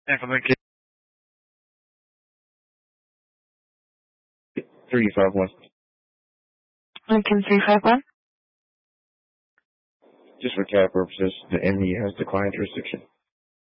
And from the kid 351. Lincoln 351. Just for CAD purposes, the ME has declined jurisdiction.